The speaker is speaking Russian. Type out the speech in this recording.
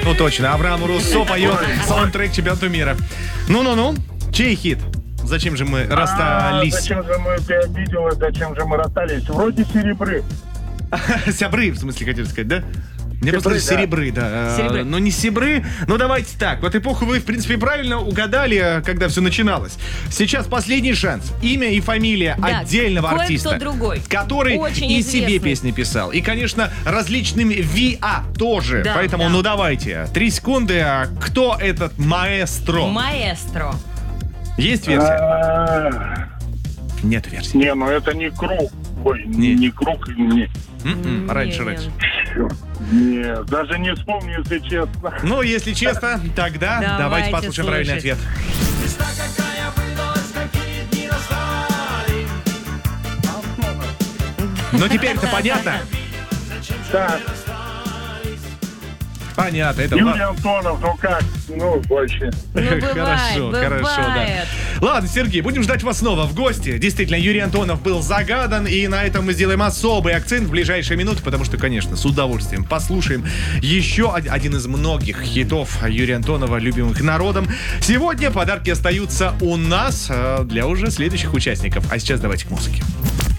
Ну точно, Авраам Руссо поет саундтрек чемпионату мира. Ну-ну-ну, чей хит? Зачем же мы расстались? Зачем же мы ты обиделась, зачем же мы расстались? Вроде серебры. Сябры, в смысле, хотели сказать, да? Мне просто да. серебры, да. Серебры. Но не себры. Ну, давайте так. Вот эпоху вы, в принципе, правильно угадали, когда все начиналось. Сейчас последний шанс. Имя и фамилия Да, отдельного кое-кто артиста. другой. Который Очень и себе известный. песни писал. И, конечно, различными ВИА тоже. Да, Поэтому, да. ну, давайте. 3 секунды. А кто этот маэстро? Маэстро. Есть версия? А, Нет версии. Не, ну это не круг. Ой, Не. не круг. Не. Раньше. Чёрт. Не, даже не вспомню, если честно. Ну, если честно, тогда давайте Давайте послушаем правильный слушать. ответ. Но теперь-то понятно? Так, Понятно, это Юрий Антонов, ну как? Ну, вообще. Ну, бывает, хорошо, да. бывает. Ладно, Сергей, будем ждать вас снова в гости. Действительно, Юрий Антонов был загадан, и на этом мы сделаем особый акцент в ближайшие минуты, потому что, конечно, с удовольствием послушаем еще один из многих хитов Юрия Антонова, любимых народом. Сегодня подарки остаются у нас для уже следующих участников. А сейчас давайте к музыке.